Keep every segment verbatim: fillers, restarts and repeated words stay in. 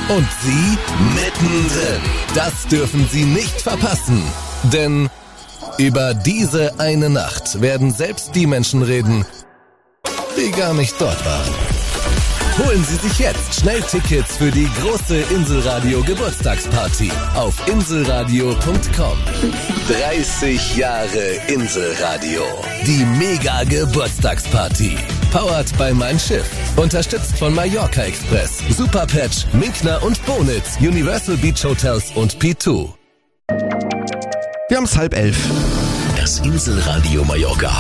Und Sie mittendrin. Das dürfen Sie nicht verpassen. Denn über diese eine Nacht werden selbst die Menschen reden, die gar nicht dort waren. Holen Sie sich jetzt schnell Tickets für die große Inselradio Geburtstagsparty auf inselradio punkt com. dreißig Jahre Inselradio. Die Mega Geburtstagsparty. Powered by Mein Schiff. Unterstützt von Mallorca Express, Superpatch, Minkner und Bonitz, Universal Beach Hotels und P zwei. Wir haben es halb elf. Das Inselradio Mallorca.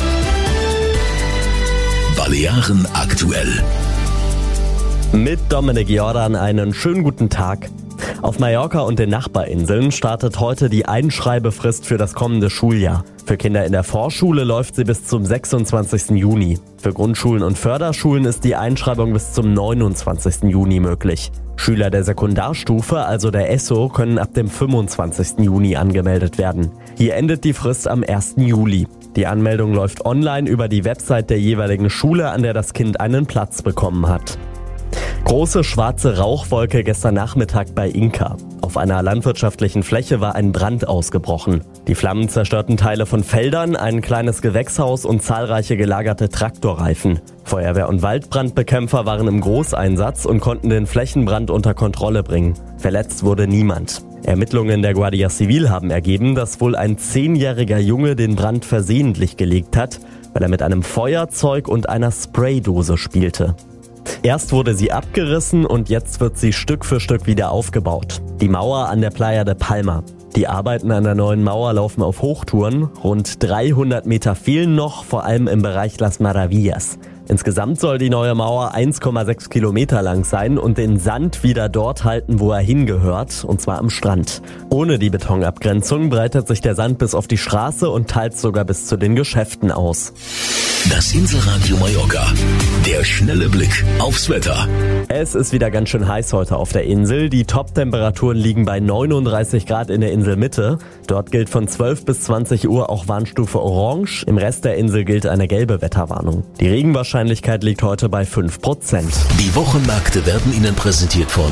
Balearen aktuell. Mit Dominik Jordan einen schönen guten Tag. Auf Mallorca und den Nachbarinseln startet heute die Einschreibefrist für das kommende Schuljahr. Für Kinder in der Vorschule läuft sie bis zum sechsundzwanzigsten Juni. Für Grundschulen und Förderschulen ist die Einschreibung bis zum neunundzwanzigsten Juni möglich. Schüler der Sekundarstufe, also der E S O, können ab dem fünfundzwanzigsten Juni angemeldet werden. Hier endet die Frist am ersten Juli. Die Anmeldung läuft online über die Website der jeweiligen Schule, an der das Kind einen Platz bekommen hat. Große schwarze Rauchwolke gestern Nachmittag bei Inka. Auf einer landwirtschaftlichen Fläche war ein Brand ausgebrochen. Die Flammen zerstörten Teile von Feldern, ein kleines Gewächshaus und zahlreiche gelagerte Traktorreifen. Feuerwehr- und Waldbrandbekämpfer waren im Großeinsatz und konnten den Flächenbrand unter Kontrolle bringen. Verletzt wurde niemand. Ermittlungen der Guardia Civil haben ergeben, dass wohl ein zehnjähriger Junge den Brand versehentlich gelegt hat, weil er mit einem Feuerzeug und einer Spraydose spielte. Erst wurde sie abgerissen und jetzt wird sie Stück für Stück wieder aufgebaut. Die Mauer an der Playa de Palma. Die Arbeiten an der neuen Mauer laufen auf Hochtouren. Rund dreihundert Meter fehlen noch, vor allem im Bereich Las Maravillas. Insgesamt soll die neue Mauer eins Komma sechs Kilometer lang sein und den Sand wieder dort halten, wo er hingehört, und zwar am Strand. Ohne die Betonabgrenzung breitet sich der Sand bis auf die Straße und teils sogar bis zu den Geschäften aus. Das Inselradio Mallorca. Der schnelle Blick aufs Wetter. Es ist wieder ganz schön heiß heute auf der Insel. Die Top-Temperaturen liegen bei neununddreißig Grad in der Inselmitte. Dort gilt von zwölf bis zwanzig Uhr auch Warnstufe Orange. Im Rest der Insel gilt eine gelbe Wetterwarnung. Die Regenwahrscheinlichkeit liegt heute bei fünf Prozent. Die Wochenmärkte werden Ihnen präsentiert von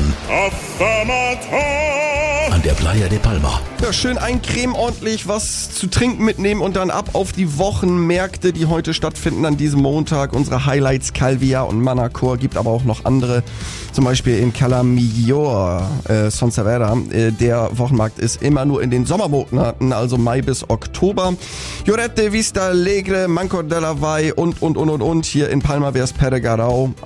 an der Playa de Palma. Ja, schön eincremen, ordentlich was zu trinken mitnehmen und dann ab auf die Wochenmärkte, die heute stattfinden an diesem Montag. Unsere Highlights Calvia und Manacor, gibt aber auch noch andere, zum Beispiel in Cala Millor, äh, Sonservera. Äh, der Wochenmarkt ist immer nur in den Sommermonaten, also Mai bis Oktober. Llorette, Vista Alegre, Mancor de la Vall und, und, und, und, und. Hier in Palma wäre es Peregarau.